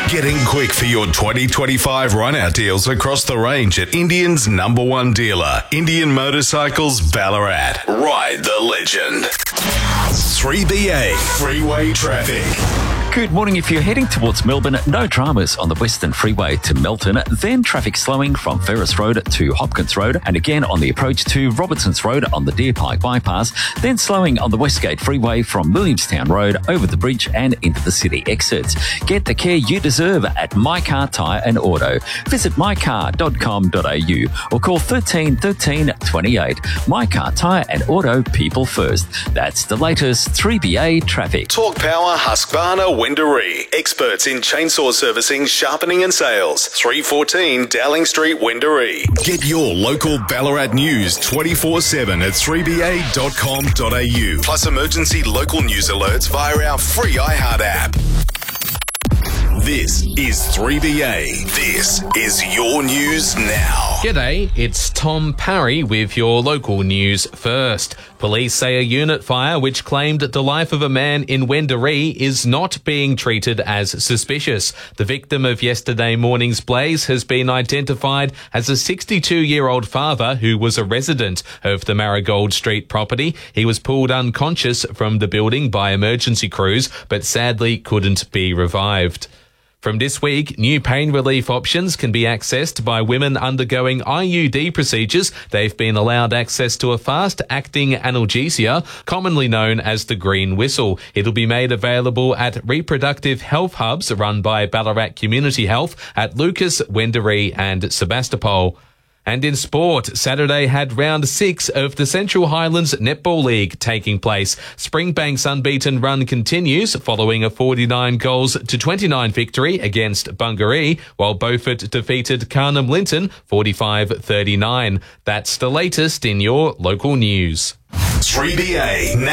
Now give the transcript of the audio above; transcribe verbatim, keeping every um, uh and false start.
Get in quick for your twenty twenty-five run-out deals across the range at Indian's number one dealer, Indian Motorcycles Ballarat. Ride the legend. three B A Freeway Traffic. Good morning. If you're heading towards Melbourne, no dramas on the Western Freeway to Melton. Then traffic slowing from Ferris Road to Hopkins Road, and again on the approach to Robertson's Road on the Deer Pike bypass. Then slowing on the Westgate Freeway from Williamstown Road over the bridge and into the city exits. Get the care you deserve at My Car Tyre and Auto. Visit my car dot com dot a u or call thirteen thirteen twenty-eight. My Car Tyre and Auto, people first. That's the latest three B A traffic. Talk Power Husqvarna Wendouree. Experts in chainsaw servicing, sharpening and sales. three fourteen Dowling Street, Wendouree. Get your local Ballarat news twenty-four seven at three b a dot com dot a u. Plus emergency local news alerts via our free iHeart app. This is three B A. This is your news now. G'day, it's Tom Parry with your local news first. Police say a unit fire which claimed the life of a man in Wendouree is not being treated as suspicious. The victim of yesterday morning's blaze has been identified as a sixty-two-year-old father who was a resident of the Marigold Street property. He was pulled unconscious from the building by emergency crews, but sadly couldn't be revived. From this week, new pain relief options can be accessed by women undergoing I U D procedures. They've been allowed access to a fast-acting analgesia, commonly known as the green whistle. It'll be made available at reproductive health hubs run by Ballarat Community Health at Lucas, Wendouree and Sebastopol. And in sport, Saturday had round six of the Central Highlands Netball League taking place. Springbank's unbeaten run continues following a forty-nine goals to twenty-nine victory against Bungaree, while Beaufort defeated Carnam Linton forty-five thirty-nine. That's the latest in your local news. three B A